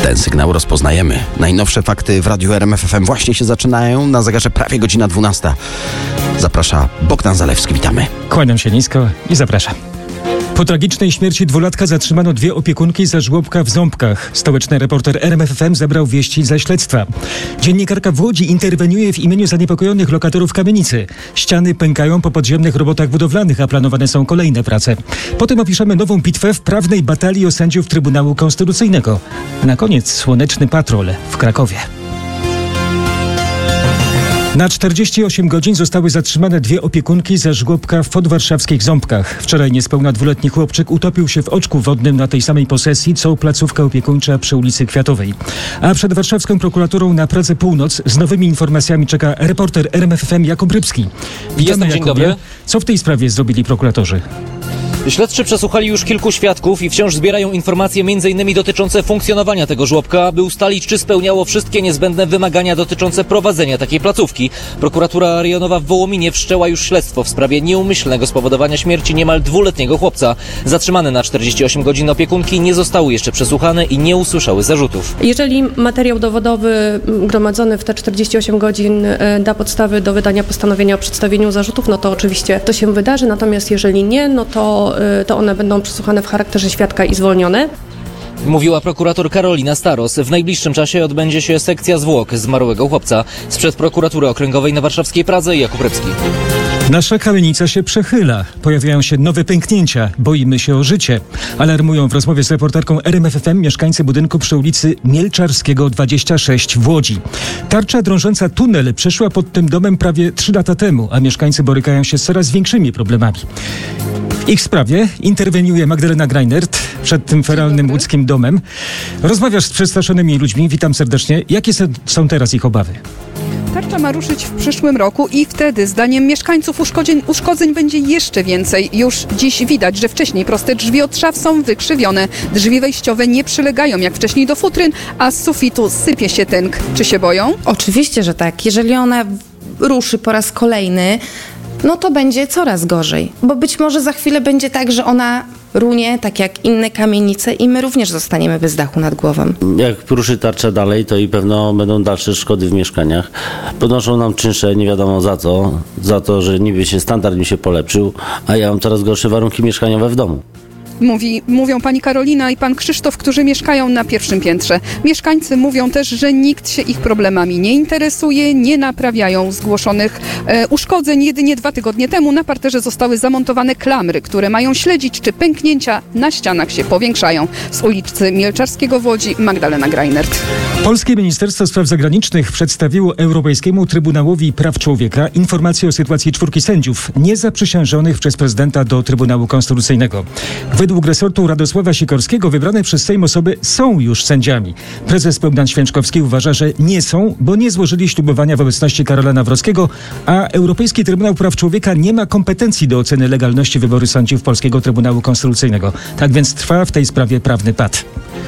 Ten sygnał rozpoznajemy. Najnowsze fakty w Radiu RMF FM właśnie się zaczynają. Na zegarze prawie godzina 12. Zaprasza Bogdan Zalewski. Witamy. Kłaniam się nisko i zapraszam. Po tragicznej śmierci dwulatka zatrzymano 2 opiekunki za żłobka w Ząbkach. Stołeczny reporter RMF FM zebrał wieści ze śledztwa. Dziennikarka w Łodzi interweniuje w imieniu zaniepokojonych lokatorów kamienicy. Ściany pękają po podziemnych robotach budowlanych, a planowane są kolejne prace. Potem opiszemy nową bitwę w prawnej batalii o sędziów Trybunału Konstytucyjnego. Na koniec słoneczny patrol w Krakowie. Na 48 godzin zostały zatrzymane 2 opiekunki za żłobka w podwarszawskich Ząbkach. Wczoraj niespełna 2-letni chłopczyk utopił się w oczku wodnym na tej samej posesji, co placówka opiekuńcza przy ulicy Kwiatowej. A przed warszawską prokuraturą na Pradze Północ z nowymi informacjami czeka reporter RMF FM Jakub Rybski. Witamy, Dzień dobry. Co w tej sprawie zrobili prokuratorzy? Śledczy przesłuchali już kilku świadków i wciąż zbierają informacje m.in. dotyczące funkcjonowania tego żłobka, aby ustalić, czy spełniało wszystkie niezbędne wymagania dotyczące prowadzenia takiej placówki. Prokuratura rejonowa w Wołominie wszczęła już śledztwo w sprawie nieumyślnego spowodowania śmierci niemal 2-letniego chłopca. Zatrzymane na 48 godzin opiekunki nie zostały jeszcze przesłuchane i nie usłyszały zarzutów. Jeżeli materiał dowodowy gromadzony w te 48 godzin da podstawy do wydania postanowienia o przedstawieniu zarzutów, no to oczywiście to się wydarzy, natomiast jeżeli nie, no to one będą przesłuchane w charakterze świadka i zwolnione. Mówiła prokurator Karolina Staros. W najbliższym czasie odbędzie się sekcja zwłok zmarłego chłopca. Sprzed prokuratury okręgowej na warszawskiej Pradze Jakub Rybski. Nasza kamienica się przechyla. Pojawiają się nowe pęknięcia. Boimy się o życie. Alarmują w rozmowie z reporterką RMF FM mieszkańcy budynku przy ulicy Mielczarskiego 26 w Łodzi. Tarcza drążąca tunel przeszła pod tym domem prawie 3 lata temu, a mieszkańcy borykają się z coraz większymi problemami. W ich sprawie interweniuje Magdalena Greinert przed tym feralnym łódzkim domem. Rozmawiasz z przestraszonymi ludźmi. Witam serdecznie. Jakie są teraz ich obawy? Tarcza ma ruszyć w przyszłym roku i wtedy, zdaniem mieszkańców, uszkodzeń będzie jeszcze więcej. Już dziś widać, że wcześniej proste drzwi od szaf są wykrzywione. Drzwi wejściowe nie przylegają jak wcześniej do futryn, a z sufitu sypie się tynk. Czy się boją? Oczywiście, że tak. Jeżeli ona ruszy po raz kolejny, no to będzie coraz gorzej. Bo być może za chwilę będzie tak, że ona runie, tak jak inne kamienice i my również zostaniemy bez dachu nad głową. Jak ruszy tarcza dalej, to i pewno będą dalsze szkody w mieszkaniach. Podnoszą nam czynsze, nie wiadomo za co. Za to, że niby standard mi się polepszył, a ja mam coraz gorsze warunki mieszkaniowe w domu. Mówią pani Karolina i pan Krzysztof, którzy mieszkają na pierwszym piętrze. Mieszkańcy mówią też, że nikt się ich problemami nie interesuje, nie naprawiają zgłoszonych uszkodzeń. Jedynie 2 tygodnie temu na parterze zostały zamontowane klamry, które mają śledzić, czy pęknięcia na ścianach się powiększają. Z ulicy Mielczarskiego w Łodzi Magdalena Greinert. Polskie Ministerstwo Spraw Zagranicznych przedstawiło Europejskiemu Trybunałowi Praw Człowieka informację o sytuacji 4 sędziów niezaprzysiężonych przez prezydenta do Trybunału Konstytucyjnego. Według resortu Radosława Sikorskiego wybrane przez Sejm osoby są już sędziami. Prezes Bogdan Święczkowski uważa, że nie są, bo nie złożyli ślubowania w obecności Karola Nawrockiego, a Europejski Trybunał Praw Człowieka nie ma kompetencji do oceny legalności wyboru sędziów Polskiego Trybunału Konstytucyjnego. Tak więc trwa w tej sprawie prawny pad.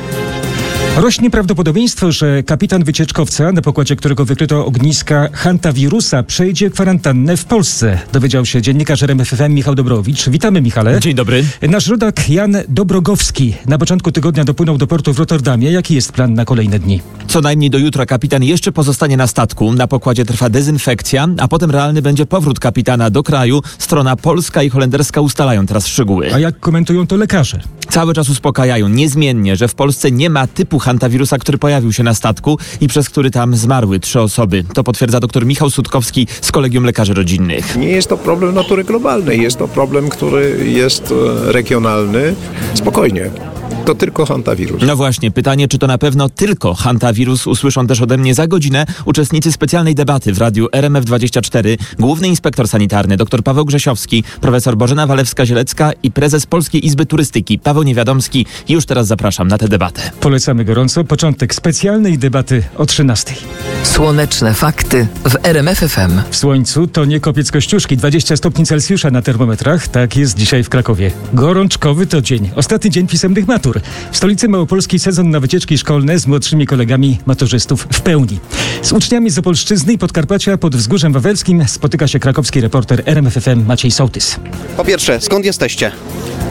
Rośnie prawdopodobieństwo, że kapitan wycieczkowca, na pokładzie którego wykryto ogniska hantawirusa, przejdzie kwarantannę w Polsce. Dowiedział się dziennikarz RMF FM Michał Dobrowicz. Witamy, Michale. Dzień dobry. Nasz rodak Jan Dobrogowski na początku tygodnia dopłynął do portu w Rotterdamie. Jaki jest plan na kolejne dni? Co najmniej do jutra kapitan jeszcze pozostanie na statku. Na pokładzie trwa dezynfekcja, a potem realny będzie powrót kapitana do kraju. Strona polska i holenderska ustalają teraz szczegóły. A jak komentują to lekarze? Cały czas uspokajają niezmiennie, że w Polsce nie ma typu hantawirusa, który pojawił się na statku i przez który tam zmarły 3 osoby. To potwierdza dr Michał Sutkowski z Kolegium Lekarzy Rodzinnych. Nie jest to problem natury globalnej, jest to problem, który jest regionalny. Spokojnie. To tylko hantawirus. No właśnie, pytanie, czy to na pewno tylko hantawirus, usłyszą też ode mnie za godzinę uczestnicy specjalnej debaty w radiu RMF24, główny inspektor sanitarny dr Paweł Grzesiowski, profesor Bożena Walewska-Zielecka i prezes Polskiej Izby Turystyki Paweł Niewiadomski. Już teraz zapraszam na tę debatę. Polecamy gorąco. Początek specjalnej debaty o 13:00. Słoneczne fakty w RMF FM. W słońcu to nie kopiec Kościuszki. 20 stopni Celsjusza na termometrach. Tak jest dzisiaj w Krakowie. Gorączkowy to dzień. Ostatni dzień pisemnych matur. W stolicy Małopolskiej sezon na wycieczki szkolne z młodszymi kolegami maturzystów w pełni. Z uczniami z Opolszczyzny i Podkarpacia pod Wzgórzem Wawelskim spotyka się krakowski reporter RMF FM Maciej Sołtys. Po pierwsze, skąd jesteście?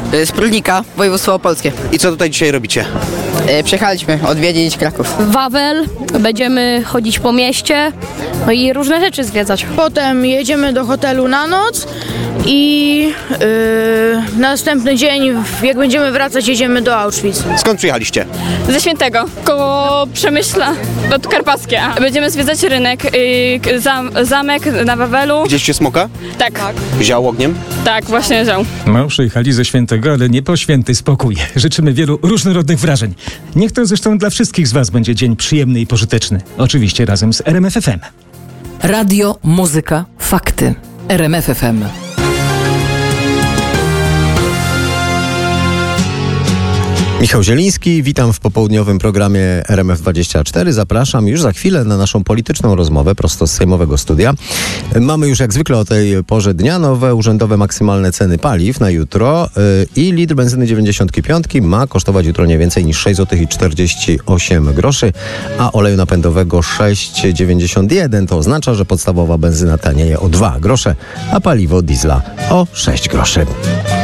Z Prudnika, województwo opolskie. I co tutaj dzisiaj robicie? Przyjechaliśmy odwiedzić Kraków. Wawel, będziemy chodzić po mieście, no i różne rzeczy zwiedzać. Potem jedziemy do hotelu na noc i następny dzień, jak będziemy wracać, jedziemy do Auschwitz. Skąd przyjechaliście? Ze Świętego, koło Przemyśla, Podkarpackie. Będziemy zwiedzać rynek, zamek na Wawelu. Widzieliście smoka? Tak. Wziął ogniem? Tak, właśnie wziął. No, przyjechali ze Świętego, ale nie po święty spokój. Życzymy wielu różnorodnych wrażeń. Niech to zresztą dla wszystkich z Was będzie dzień przyjemny i pożyteczny. Oczywiście razem z RMF FM. Radio, muzyka, fakty. RMF FM. Michał Zieliński, witam w popołudniowym programie RMF24. Zapraszam już za chwilę na naszą polityczną rozmowę prosto z sejmowego studia. Mamy już jak zwykle o tej porze dnia nowe urzędowe maksymalne ceny paliw na jutro i litr benzyny 95 ma kosztować jutro nie więcej niż 6,48 zł, a oleju napędowego 6,91. To oznacza, że podstawowa benzyna tanieje o 2 grosze, a paliwo diesla o 6 groszy.